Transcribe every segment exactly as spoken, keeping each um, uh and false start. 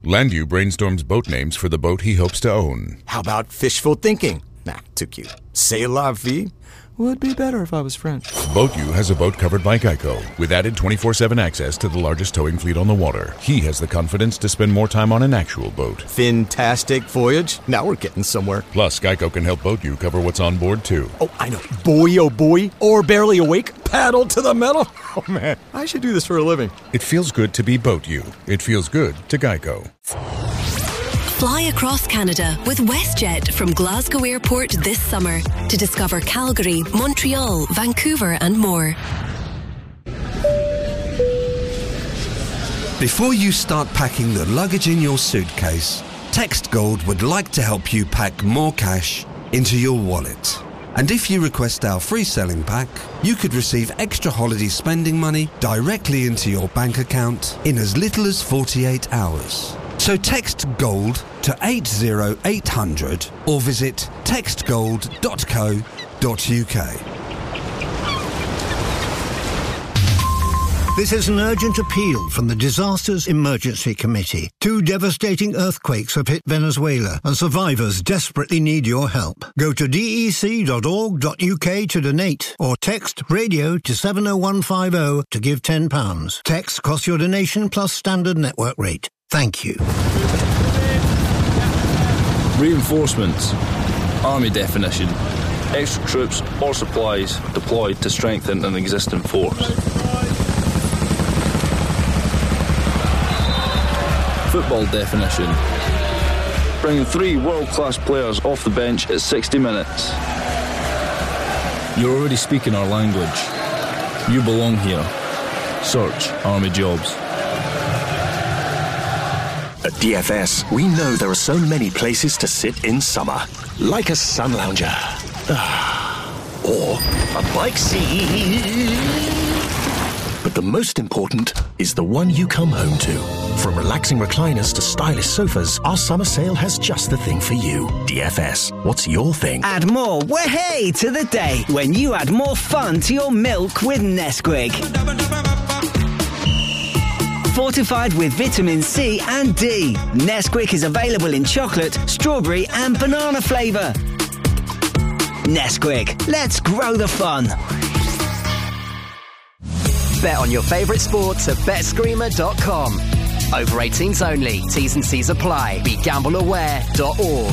Landu brainstorms boat names for the boat he hopes to own. How about fishful thinking? Nah, too cute. C'est la vie? Would be better if I was French. BoatU has a boat covered by Geico, with added twenty-four seven access to the largest towing fleet on the water. He has the confidence to spend more time on an actual boat. Fantastic voyage. Now we're getting somewhere. Plus, Geico can help BoatU cover what's on board, too. Oh, I know. Boy, oh boy. Or barely awake. Paddle to the metal. Oh, man. I should do this for a living. It feels good to be BoatU. It feels good to Geico. Fly across Canada with WestJet from Glasgow Airport this summer to discover Calgary, Montreal, Vancouver and more. Before you start packing the luggage in your suitcase, TextGold would like to help you pack more cash into your wallet. And if you request our free selling pack, you could receive extra holiday spending money directly into your bank account in as little as forty-eight hours. So text GOLD to eight zero eight hundred or visit text gold dot co dot u k. This is an urgent appeal from the Disasters Emergency Committee. Two devastating earthquakes have hit Venezuela and survivors desperately need your help. Go to d e c dot org dot u k to donate or text radio to seven oh one five oh to give ten pounds. Text costs your donation plus standard network rate. Thank you. Reinforcements. Army definition. Extra troops or supplies deployed to strengthen an existing force. Football definition. Bringing three world-class players off the bench at sixty minutes. You're already speaking our language. You belong here. Search Army Jobs. At D F S, we know there are so many places to sit in summer. Like a sun lounger. Or a bike seat. But the most important is the one you come home to. From relaxing recliners to stylish sofas, our summer sale has just the thing for you. D F S, what's your thing? Add more way to the day when you add more fun to your milk with Nesquik. Fortified with vitamin C and D, Nesquik is available in chocolate, strawberry and banana flavour. Nesquik, let's grow the fun. Bet on your favourite sports at bet screamer dot com. Over eighteens only. T's and C's apply. Be gamble aware dot org.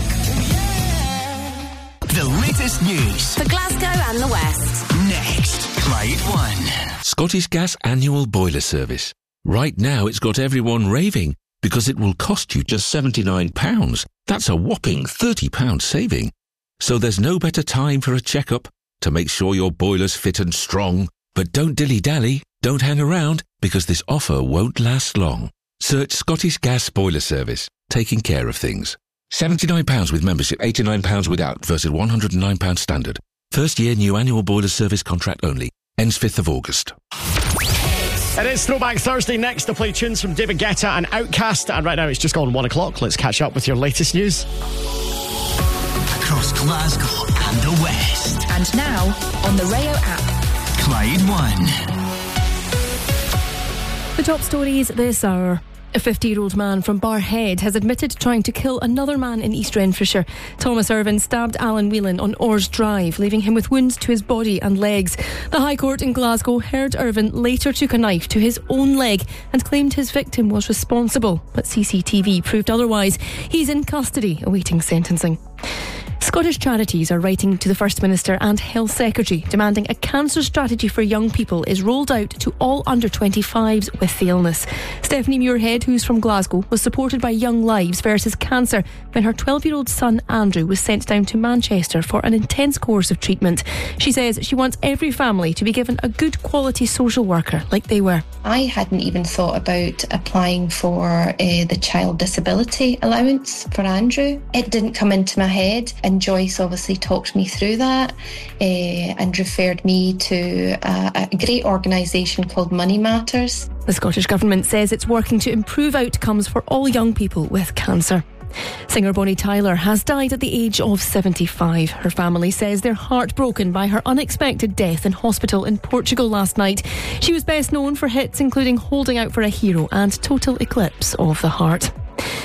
The latest news for Glasgow and the West. Next, Clyde One. Scottish Gas annual boiler service. Right now it's got everyone raving because it will cost you just seventy-nine pounds. That's a whopping thirty pounds saving. So there's no better time for a checkup to make sure your boiler's fit and strong. But don't dilly-dally, don't hang around, because this offer won't last long. Search Scottish Gas Boiler Service, taking care of things. seventy-nine pounds with membership, eighty-nine pounds without, versus one hundred and nine pounds standard. First year new annual boiler service contract only. Ends fifth of August. It is Throwback Thursday. Next to play tunes from David Guetta and Outkast. And right now it's just gone one o'clock. Let's catch up with your latest news. Across Glasgow and the West. And now on the Rayo app. Clyde One. The top stories this hour. A fifty-year-old man from Barrhead has admitted to trying to kill another man in East Renfrewshire. Thomas Irvin stabbed Alan Whelan on Orrs Drive, leaving him with wounds to his body and legs. The High Court in Glasgow heard Irvin later took a knife to his own leg and claimed his victim was responsible, but C C T V proved otherwise. He's in custody awaiting sentencing. Scottish charities are writing to the First Minister and Health Secretary demanding a cancer strategy for young people is rolled out to all under twenty-fives with the illness. Stephanie Muirhead, who's from Glasgow, was supported by Young Lives versus Cancer when her twelve-year-old son Andrew was sent down to Manchester for an intense course of treatment. She says she wants every family to be given a good quality social worker like they were. I hadn't even thought about applying for uh, the child disability allowance for Andrew. It didn't come into my head, and Joyce obviously talked me through that uh, and referred me to a, a great organisation called Money Matters. The Scottish Government says it's working to improve outcomes for all young people with cancer. Singer Bonnie Tyler has died at the age of seventy-five. Her family says they're heartbroken by her unexpected death in hospital in Portugal last night. She was best known for hits including Holding Out for a Hero and Total Eclipse of the Heart.